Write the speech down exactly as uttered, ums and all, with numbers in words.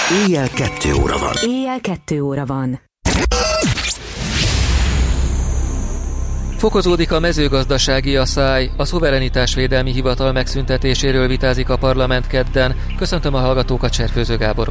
Éjjel kettő óra van. Éjjel kettő óra van. Fokozódik a mezőgazdasági asszály, a szuverenitásvédelmi hivatal megszüntetéséről vitázik a parlament kedden. Köszöntöm a hallgatókat, Cserfőző Gábor